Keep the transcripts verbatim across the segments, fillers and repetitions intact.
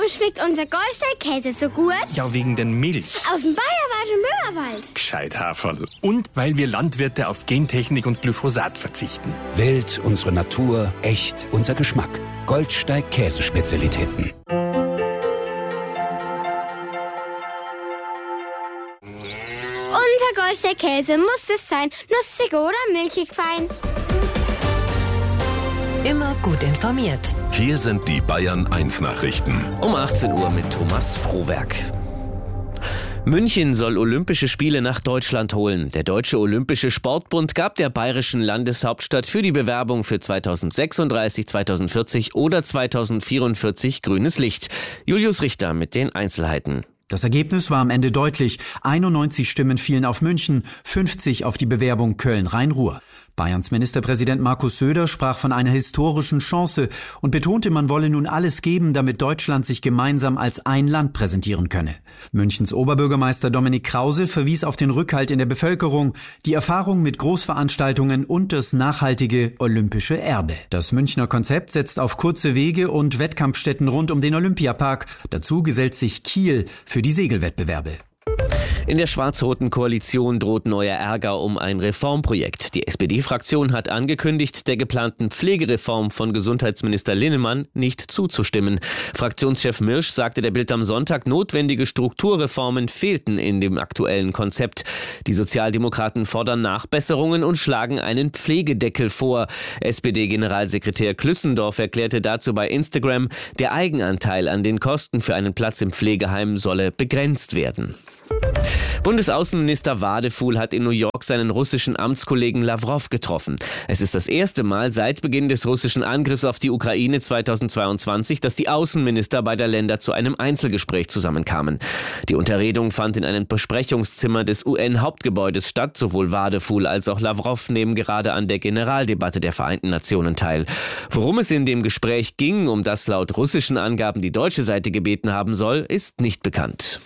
Warum schmeckt unser Goldsteig-Käse so gut? Ja, wegen den Milch. Aus dem Bayerischen Böhmerwald. Gescheit, Haferl. Und weil wir Landwirte auf Gentechnik und Glyphosat verzichten. Wild, unsere Natur, echt, unser Geschmack. Goldsteig-Käsespezialitäten. Unser Goldsteig-Käse muss es sein. Nussig oder milchig fein. Immer gut informiert. Hier sind die Bayern eins Nachrichten. Um achtzehn Uhr mit Thomas Frohwerk. München soll Olympische Spiele nach Deutschland holen. Der Deutsche Olympische Sportbund gab der bayerischen Landeshauptstadt für die Bewerbung für zweitausendsechsunddreißig, zweitausendvierzig oder zweitausendvierundvierzig grünes Licht. Julius Richter mit den Einzelheiten. Das Ergebnis war am Ende deutlich. einundneunzig Stimmen fielen auf München, fünfzig auf die Bewerbung Köln-Rhein-Ruhr. Bayerns Ministerpräsident Markus Söder sprach von einer historischen Chance und betonte, man wolle nun alles geben, damit Deutschland sich gemeinsam als ein Land präsentieren könne. Münchens Oberbürgermeister Dominik Krause verwies auf den Rückhalt in der Bevölkerung, die Erfahrung mit Großveranstaltungen und das nachhaltige olympische Erbe. Das Münchner Konzept setzt auf kurze Wege und Wettkampfstätten rund um den Olympiapark. Dazu gesellt sich Kiel für die Segelwettbewerbe. In der schwarz-roten Koalition droht neuer Ärger um ein Reformprojekt. Die S P D-Fraktion hat angekündigt, der geplanten Pflegereform von Gesundheitsminister Linnemann nicht zuzustimmen. Fraktionschef Mirsch sagte der Bild am Sonntag, notwendige Strukturreformen fehlten in dem aktuellen Konzept. Die Sozialdemokraten fordern Nachbesserungen und schlagen einen Pflegedeckel vor. S P D-Generalsekretär Klüssendorf erklärte dazu bei Instagram, der Eigenanteil an den Kosten für einen Platz im Pflegeheim solle begrenzt werden. Bundesaußenminister Wadefuhl hat in New York seinen russischen Amtskollegen Lawrow getroffen. Es ist das erste Mal seit Beginn des russischen Angriffs auf die Ukraine zweitausendzweiundzwanzig, dass die Außenminister beider Länder zu einem Einzelgespräch zusammenkamen. Die Unterredung fand in einem Besprechungszimmer des U N-Hauptgebäudes statt. Sowohl Wadefuhl als auch Lawrow nehmen gerade an der Generaldebatte der Vereinten Nationen teil. Worum es in dem Gespräch ging, um das laut russischen Angaben die deutsche Seite gebeten haben soll, ist nicht bekannt.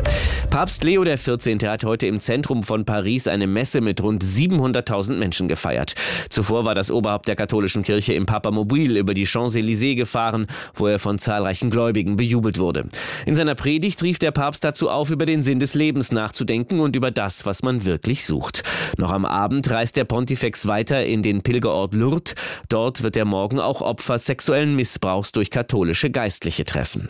Papst Leo der vierzehnte hat heute im Zentrum von Paris eine Messe mit rund siebenhunderttausend Menschen gefeiert. Zuvor war das Oberhaupt der katholischen Kirche im Papamobil über die Champs-Élysées gefahren, wo er von zahlreichen Gläubigen bejubelt wurde. In seiner Predigt rief der Papst dazu auf, über den Sinn des Lebens nachzudenken und über das, was man wirklich sucht. Noch am Abend reist der Pontifex weiter in den Pilgerort Lourdes. Dort wird er morgen auch Opfer sexuellen Missbrauchs durch katholische Geistliche treffen.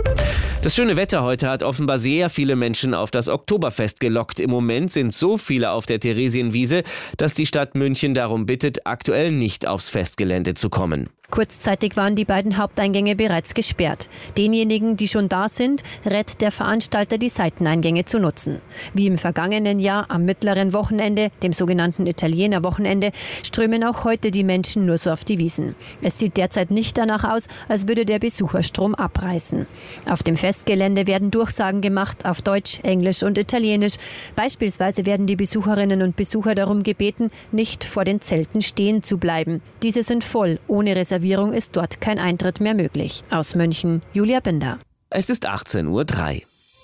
Das schöne Wetter heute hat offenbar sehr viele Menschen auf das Oktoberfest gelockt. Im Moment sind so viele auf der Theresienwiese, dass die Stadt München darum bittet, aktuell nicht aufs Festgelände zu kommen. Kurzzeitig waren die beiden Haupteingänge bereits gesperrt. Denjenigen, die schon da sind, rät der Veranstalter, die Seiteneingänge zu nutzen. Wie im vergangenen Jahr am mittleren Wochenende, dem sogenannten Italiener-Wochenende, strömen auch heute die Menschen nur so auf die Wiesen. Es sieht derzeit nicht danach aus, als würde der Besucherstrom abreißen. Auf dem Festgelände werden Durchsagen gemacht auf Deutsch, Englisch und Italienisch. Beispielsweise werden die Besucherinnen und Besucher darum gebeten, nicht vor den Zelten stehen zu bleiben. Diese sind voll, ohne Reservierung. Reservierung ist dort kein Eintritt mehr möglich. Aus München, Julia Binder. Es ist achtzehn Uhr drei.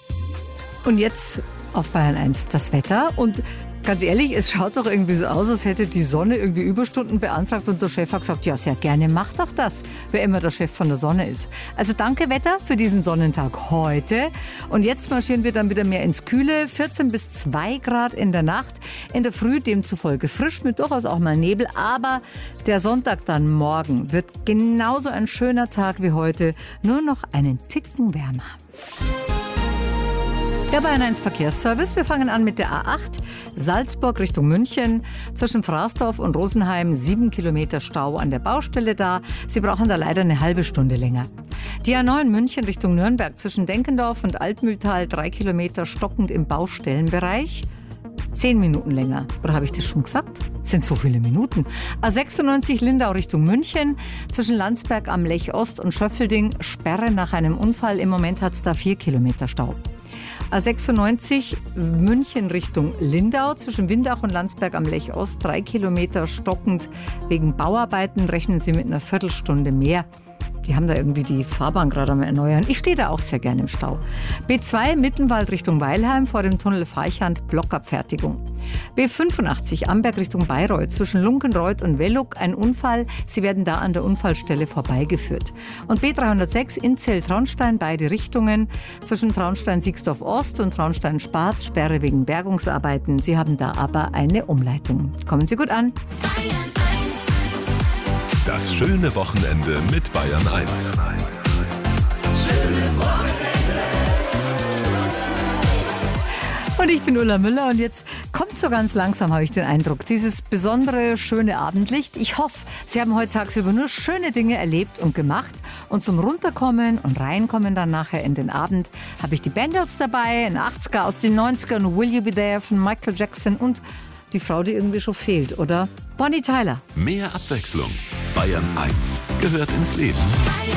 Und jetzt auf Bayern eins das Wetter. Und ganz ehrlich, es schaut doch irgendwie so aus, als hätte die Sonne irgendwie Überstunden beantragt und der Chef hat gesagt, ja, sehr gerne, macht doch das, wer immer der Chef von der Sonne ist. Also danke Wetter für diesen Sonnentag heute. Und jetzt marschieren wir dann wieder mehr ins Kühle, vierzehn bis zwei Grad in der Nacht. In der Früh demzufolge frisch mit durchaus auch mal Nebel, aber der Sonntag dann morgen wird genauso ein schöner Tag wie heute, nur noch einen Ticken wärmer. Der Bayern eins Verkehrsservice. Wir fangen an mit der A acht, Salzburg Richtung München. Zwischen Fraßdorf und Rosenheim sieben Kilometer Stau an der Baustelle da. Sie brauchen da leider eine halbe Stunde länger. Die A neun München Richtung Nürnberg zwischen Denkendorf und Altmühltal drei Kilometer stockend im Baustellenbereich. Zehn Minuten länger. Oder habe ich das schon gesagt? Sind so viele Minuten. A sechsundneunzig Lindau Richtung München. Zwischen Landsberg am Lech Ost und Schöffelding Sperre nach einem Unfall. Im Moment hat es da vier Kilometer Stau. A sechsundneunzig München Richtung Lindau. Zwischen Windach und Landsberg am Lech Ost drei Kilometer stockend. Wegen Bauarbeiten rechnen Sie mit einer Viertelstunde mehr. Die haben da irgendwie die Fahrbahn gerade am Erneuern. Ich stehe da auch sehr gerne im Stau. B zwei Mittenwald Richtung Weilheim vor dem Tunnel Feichand, Blockabfertigung. B fünfundachtzig Amberg Richtung Bayreuth zwischen Lunkenreuth und Welluk ein Unfall. Sie werden da an der Unfallstelle vorbeigeführt. Und B dreihundertsechs Inzell-Traunstein, beide Richtungen zwischen Traunstein-Siegsdorf Ost und Traunstein-Spart, Sperre wegen Bergungsarbeiten. Sie haben da aber eine Umleitung. Kommen Sie gut an. Das schöne Wochenende mit Bayern eins. Schönes Wochenende. Und ich bin Ulla Müller und jetzt kommt so ganz langsam, habe ich den Eindruck, dieses besondere, schöne Abendlicht. Ich hoffe, Sie haben heute tagsüber nur schöne Dinge erlebt und gemacht. Und zum Runterkommen und Reinkommen dann nachher in den Abend habe ich die Bangles dabei, ein achtziger aus den neunzigern, Will You Be There von Michael Jackson und die Frau, die irgendwie schon fehlt, oder? Bonnie Tyler. Mehr Abwechslung. Bayern eins gehört ins Leben.